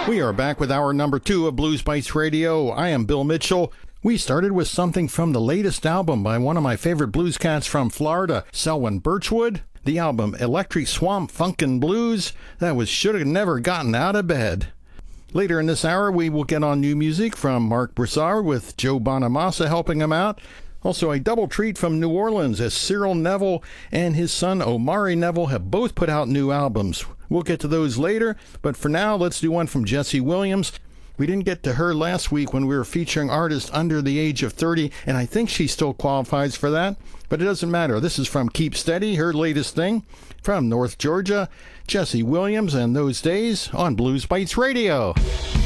We are back with hour number 2 of Blues Bites Radio. I am Bill Mitchell. We started with something from the latest album by one of my favorite blues cats from Florida, Selwyn Birchwood. The album Electric Swamp Funkin' Blues. That was Shoulda Never Gotten Out of Bed. Later in this hour, we will get on new music from Mark Broussard with Joe Bonamassa helping him out. Also, a double treat from New Orleans as Cyril Neville and his son Omari Neville have both put out new albums. We'll get to those later, but for now, let's do one from Jessie Williams. We didn't get to her last week when we were featuring artists under the age of 30, and I think she still qualifies for that, but it doesn't matter. This is from Keep Steady, her latest thing, from North Georgia, Jessie Williams and Those Days on Blues Bites Radio.